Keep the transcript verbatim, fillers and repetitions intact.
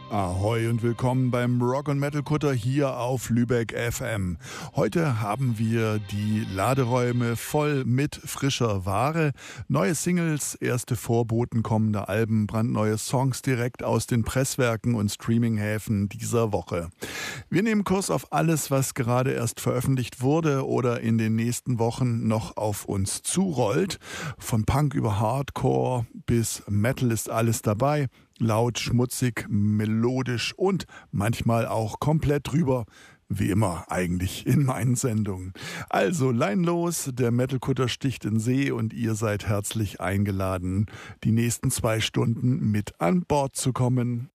Ahoi und willkommen beim Rock- und Metal-Kutter hier auf Lübeck F M. Heute haben wir die Laderäume voll mit frischer Ware. Neue Singles, erste Vorboten kommender Alben, brandneue Songs direkt aus den Presswerken und Streaminghäfen dieser Woche. Wir nehmen Kurs auf alles, was gerade erst veröffentlicht wurde oder in den nächsten Wochen noch auf uns zurollt. Von Punk über Hardcore bis Metal ist alles dabei. Laut, schmutzig, melodisch und manchmal auch komplett drüber. Wie immer eigentlich in meinen Sendungen. Also leinlos, der Metal-Kutter sticht in See und ihr seid herzlich eingeladen, die nächsten zwei Stunden mit an Bord zu kommen.